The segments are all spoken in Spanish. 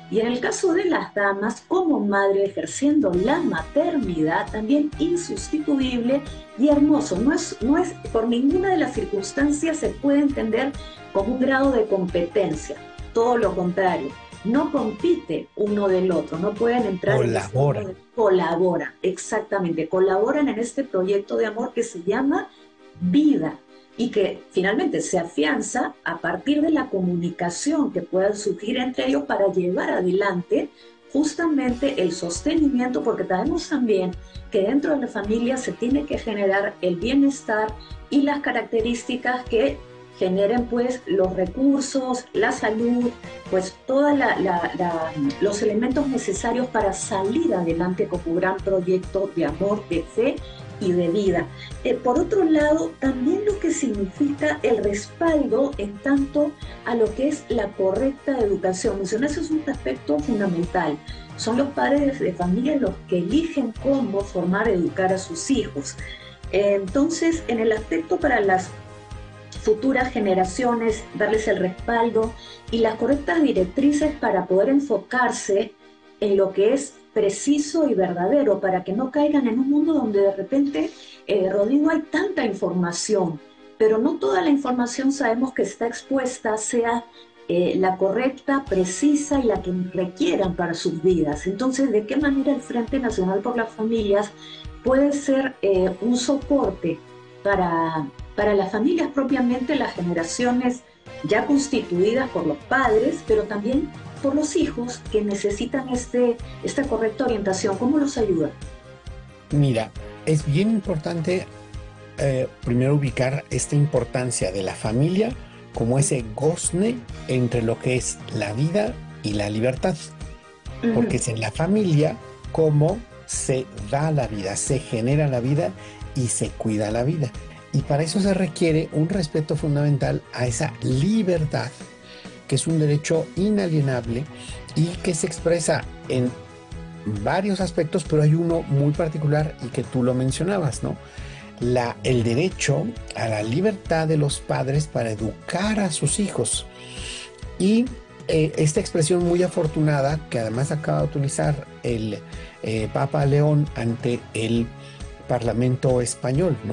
Y en el caso de las damas, como madre ejerciendo la maternidad, también insustituible y hermoso. No es, por ninguna de las circunstancias se puede entender como un grado de competencia. Todo lo contrario, no compite uno del otro, no pueden entrar en ese Colaboran. modo de colaboran, exactamente, colaboran en este proyecto de amor que se llama vida y que finalmente se afianza a partir de la comunicación que pueda surgir entre ellos para llevar adelante justamente el sostenimiento, porque sabemos también que dentro de la familia se tiene que generar el bienestar y las características que generen pues los recursos, la salud, pues todos los elementos necesarios para salir adelante como un gran proyecto de amor, de fe y de vida. Por otro lado, también lo que significa el respaldo en tanto a lo que es la correcta educación. Mencionaste es un aspecto fundamental. Son los padres de familia los que eligen cómo formar, educar a sus hijos. Entonces, en el aspecto para las futuras generaciones, darles el respaldo y las correctas directrices para poder enfocarse en lo que es preciso y verdadero, para que no caigan en un mundo donde de repente, Rodrigo, hay tanta información, pero no toda la información sabemos que está expuesta sea la correcta, precisa y la que requieran para sus vidas. Entonces, ¿de qué manera el Frente Nacional por las Familias puede ser un soporte para las familias propiamente, las generaciones ya constituidas por los padres, pero también por los hijos que necesitan esta correcta orientación? ¿Cómo los ayuda? Mira, es bien importante primero ubicar esta importancia de la familia como ese gozne entre lo que es la vida y la libertad, porque Ujú. es en la familia como se da la vida, se genera la vida y se cuida la vida. Y para eso se requiere un respeto fundamental a esa libertad, que es un derecho inalienable y que se expresa en varios aspectos, pero hay uno muy particular y que tú lo mencionabas, ¿no? El derecho a la libertad de los padres para educar a sus hijos. Y esta expresión muy afortunada, que además acaba de utilizar el Papa León ante el Parlamento español, ¿no?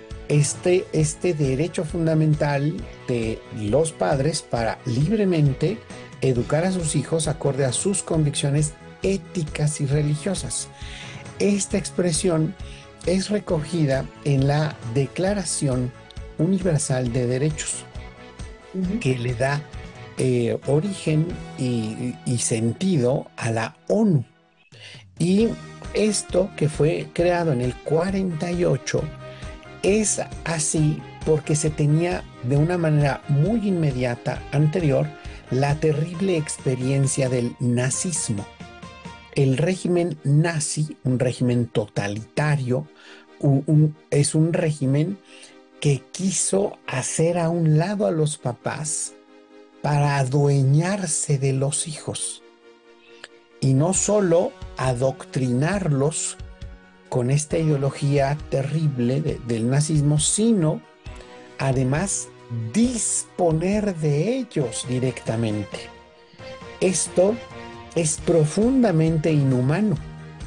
Este derecho fundamental de los padres para libremente educar a sus hijos acorde a sus convicciones éticas y religiosas. Esta expresión es recogida en la Declaración Universal de Derechos, Ujú. que le da origen y sentido a la ONU. Y esto, que fue creado en el 48, es así porque se tenía de una manera muy inmediata anterior la terrible experiencia del nazismo. El régimen nazi, un régimen totalitario, es un régimen que quiso hacer a un lado a los papás para adueñarse de los hijos y no solo adoctrinarlos con esta ideología terrible del nazismo, sino además disponer de ellos directamente. Esto es profundamente inhumano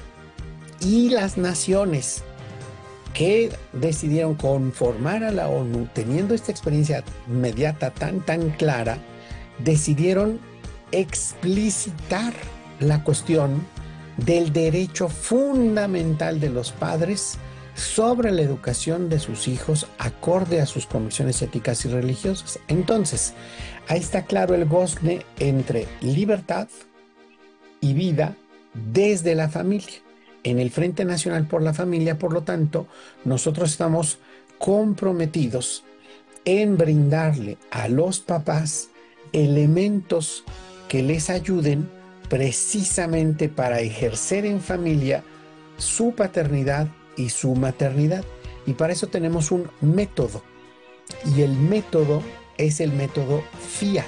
y las naciones que decidieron conformar a la ONU, teniendo esta experiencia inmediata tan clara, decidieron explicitar la cuestión del derecho fundamental de los padres sobre la educación de sus hijos acorde a sus convicciones éticas y religiosas. Entonces, ahí está claro el gozne entre libertad y vida desde la familia. En el Frente Nacional por la Familia, por lo tanto, nosotros estamos comprometidos en brindarle a los papás elementos que les ayuden precisamente para ejercer en familia su paternidad y su maternidad. Y para eso tenemos un método. Y el método es el método Fiat.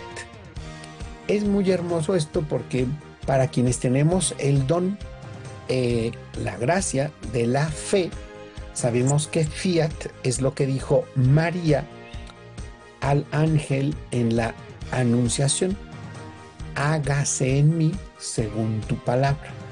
Es muy hermoso esto porque para quienes tenemos el don, la gracia de la fe, sabemos que Fiat es lo que dijo María al ángel en la Anunciación. hágase en mí según tu palabra.